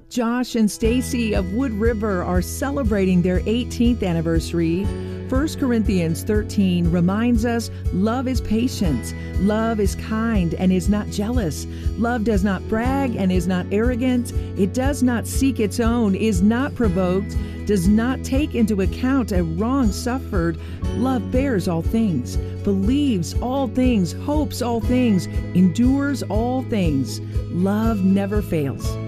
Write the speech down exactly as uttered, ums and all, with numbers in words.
Josh and Stacy of Wood River are celebrating their eighteenth anniversary. First Corinthians thirteen reminds us love is patient, love is kind and is not jealous, love does not brag and is not arrogant, it does not seek its own, is not provoked, does not take into account a wrong suffered. Love bears all things, believes all things, hopes all things, endures all things. Love never fails.